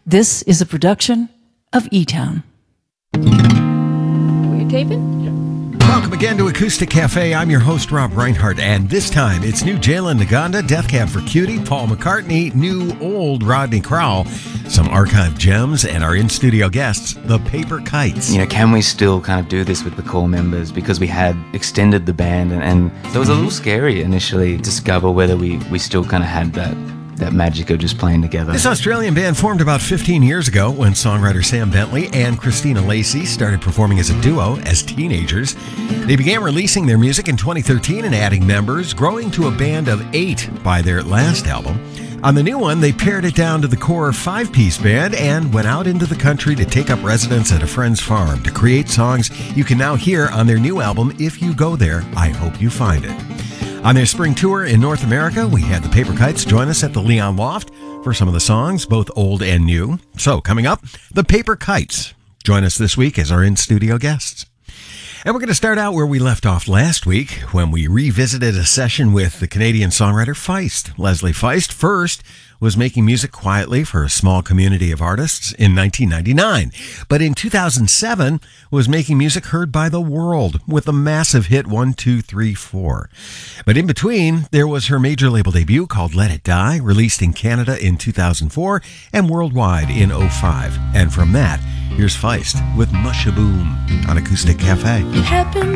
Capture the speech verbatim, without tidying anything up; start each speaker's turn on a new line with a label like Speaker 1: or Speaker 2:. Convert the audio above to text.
Speaker 1: This is a production of E-Town.
Speaker 2: Were you taping?
Speaker 3: Welcome again to Acoustic Cafe. I'm your host, Rob Reinhardt, and this time it's new Jalen Naganda, Death Cab for Cutie, Paul McCartney, new old Rodney Crowell, some archive gems, and our in-studio guests, the Paper Kites.
Speaker 4: You know, can we still kind of do this with the core members? Because we had extended the band, and, and so it was a little scary initially to discover whether we, we still kind of had that that magic of just playing together.
Speaker 3: This Australian band formed about fifteen years ago when songwriter Sam Bentley and Christina Lacey started performing as a duo as teenagers. They began releasing their music in twenty thirteen and adding members, growing to a band of eight by their last album. On the new one, they pared it down to the core five-piece band and went out into the country to take up residence at a friend's farm to create songs you can now hear on their new album, If You Go There, I Hope You Find It. On their spring tour in North America, we had the Paper Kites join us at the Leon Loft for some of the songs, both old and new. So, coming up, the Paper Kites join us this week as our in-studio guests. And we're going to start out where we left off last week when we revisited a session with the Canadian songwriter Feist. Leslie Feist first was making music quietly for a small community of artists in nineteen ninety-nine, but in two thousand seven was making music heard by the world with the massive hit one two three four. But in between, there was her major label debut called Let It Die, released in Canada in two thousand four and worldwide in oh five. And from that, here's Feist with Mushaboom on Acoustic Cafe.
Speaker 2: It happened